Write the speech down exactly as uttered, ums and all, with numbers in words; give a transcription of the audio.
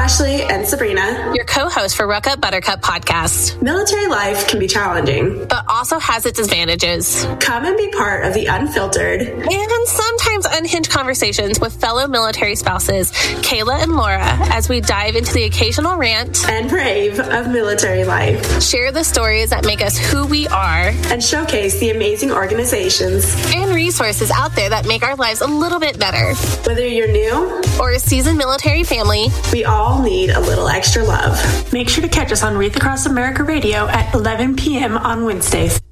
Ashley and Sabrina, your co-hosts for Ruck Up Buttercup podcast. Military life can be challenging, but also has its advantages. Come and be part of the unfiltered and sometimes unhinged conversations with fellow military spouses, Kayla and Laura, as we dive into the occasional rant and rave of military life. Share the stories that make us who we are and showcase the amazing organizations and resources out there that make our lives a little bit better. Whether you're new or a seasoned military family, we all need a little extra love. Make sure to catch us on Wreath Across America Radio at eleven p.m. on Wednesdays.